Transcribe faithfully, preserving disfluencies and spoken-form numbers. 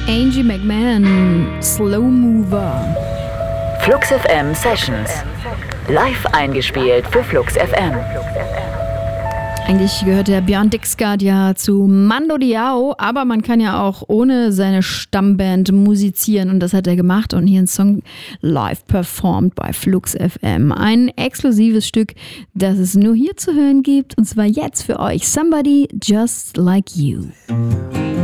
Angie McMahon, Slow Mover. Flux F M Sessions. Live eingespielt für Flux F M. Eigentlich gehört der Björn Dixgard ja zu Mando Diao, aber man kann ja auch ohne seine Stammband musizieren und das hat er gemacht und hier ein Song live performt bei Flux F M. Ein exklusives Stück, das es nur hier zu hören gibt und zwar jetzt für euch. Somebody Just Like You.